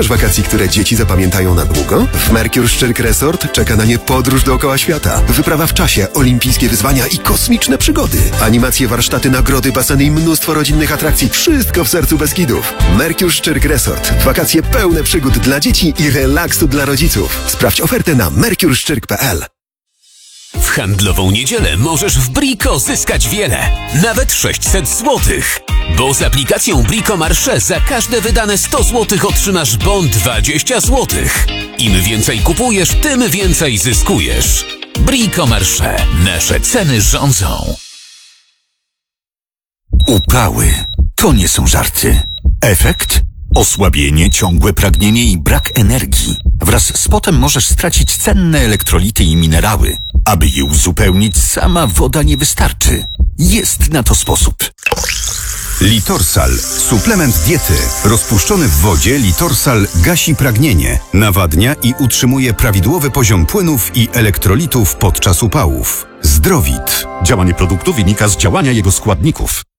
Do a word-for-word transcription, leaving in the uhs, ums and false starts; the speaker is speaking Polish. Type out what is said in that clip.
Szukasz wakacji, które dzieci zapamiętają na długo? W Mercure Szczyrk Resort czeka na nie podróż dookoła świata. Wyprawa w czasie, olimpijskie wyzwania i kosmiczne przygody. Animacje, warsztaty, nagrody, baseny i mnóstwo rodzinnych atrakcji. Wszystko w sercu Beskidów. Mercure Szczyrk Resort. Wakacje pełne przygód dla dzieci i relaksu dla rodziców. Sprawdź ofertę na mercure szczyrk kropka p l. W handlową niedzielę możesz w Brico zyskać wiele, nawet sześćset złotych. Bo z aplikacją Brico Marché za każde wydane sto złotych otrzymasz bon dwadzieścia złotych. Im więcej kupujesz, tym więcej zyskujesz. Brico Marché. Nasze ceny rządzą. Upały to nie są żarty. Efekt? Osłabienie, ciągłe pragnienie i brak energii. Wraz z potem możesz stracić cenne elektrolity i minerały. Aby je uzupełnić, sama woda nie wystarczy. Jest na to sposób. Litorsal. Suplement diety. Rozpuszczony w wodzie Litorsal gasi pragnienie, nawadnia i utrzymuje prawidłowy poziom płynów i elektrolitów podczas upałów. Zdrowit. Działanie produktu wynika z działania jego składników.